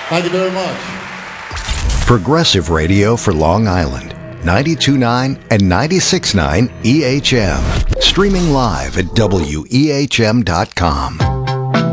Thank you very much. Progressive Radio for Long Island, 92.9 and 96.9 EHM. Streaming live at WEHM.com.